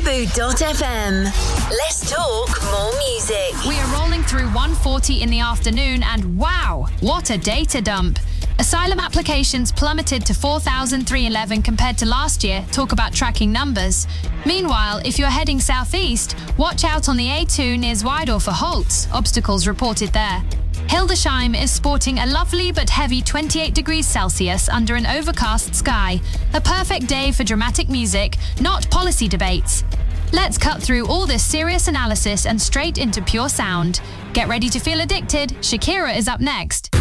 Fubu.fm. Let's talk more music. We are rolling through 1:40 in the afternoon and wow, what a data dump. Asylum applications plummeted to 4,311 compared to last year. Talk about tracking numbers. Meanwhile, if you're heading southeast, watch out on the A2 near Zweidorf for Holtz. Obstacles reported there. Hildesheim is sporting a lovely but heavy 28 degrees Celsius under an overcast sky. A perfect day for dramatic music, not policy debates. Let's cut through all this serious analysis and straight into pure sound. Get ready to feel addicted. Shakira is up next.